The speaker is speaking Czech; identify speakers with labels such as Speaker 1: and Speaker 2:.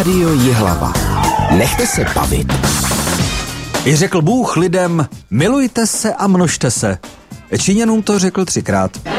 Speaker 1: Rádio Jihlava. Nechte se bavit.
Speaker 2: I řekl Bůh lidem, milujte se a množte se. Číňanům to řekl 3krát.